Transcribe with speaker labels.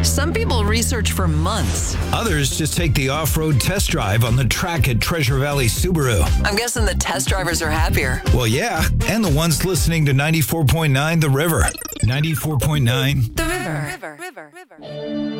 Speaker 1: Some people research for months.
Speaker 2: Others just take the off-road test drive on the track at Treasure Valley Subaru.
Speaker 1: I'm guessing the test drivers are happier.
Speaker 2: Well, yeah, and the ones listening to 94.9 The River. 94.9
Speaker 1: The River.